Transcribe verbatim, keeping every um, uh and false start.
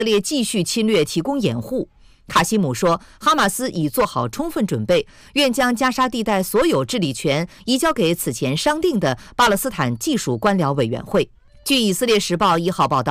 以色列继续侵略提供掩护。卡西姆说，哈马斯已做好充分准备，愿将加沙地带所有治理权移交给此前商定的巴勒斯坦技术官僚委员会。据以色列时报一号报道，